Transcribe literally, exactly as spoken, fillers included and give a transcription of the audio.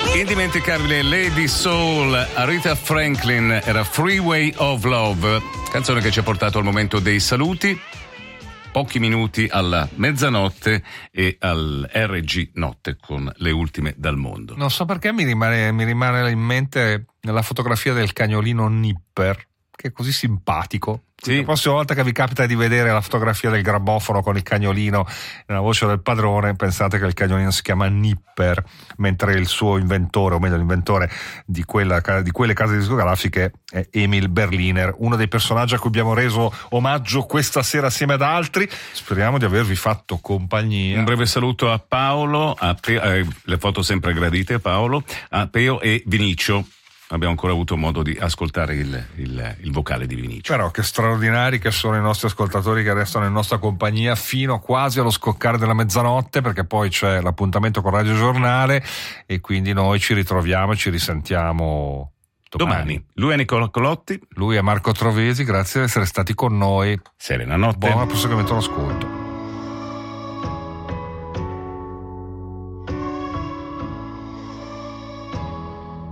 Indimenticabile Lady Soul, Aretha Franklin, era Freeway of Love, canzone che ci ha portato al momento dei saluti. Pochi minuti alla mezzanotte e al R G Notte con le ultime dal mondo. Non so perché mi rimane, mi rimane in mente la fotografia del cagnolino Nipper, che è così simpatico. Sì. La prossima volta che vi capita di vedere la fotografia del grammofono con il cagnolino nella voce del padrone, pensate che il cagnolino si chiama Nipper, mentre il suo inventore, o meglio l'inventore di, quella, di quelle case discografiche è Emil Berliner, uno dei personaggi a cui abbiamo reso omaggio questa sera assieme ad altri. Speriamo di avervi fatto compagnia. Un breve saluto a Paolo, a Pe- eh, le foto sempre gradite Paolo, a Peo e Vinicio. Abbiamo ancora avuto modo di ascoltare il, il, il vocale di Vinicio. Però che straordinari che sono i nostri ascoltatori che restano in nostra compagnia fino quasi allo scoccare della mezzanotte, perché poi c'è l'appuntamento con Radio Giornale e quindi noi ci ritroviamo e ci risentiamo domani. domani. Lui è Nicola Colotti. Lui è Marco Trovesi, grazie di essere stati con noi. Serena notte. Buon proseguimento all'ascolto.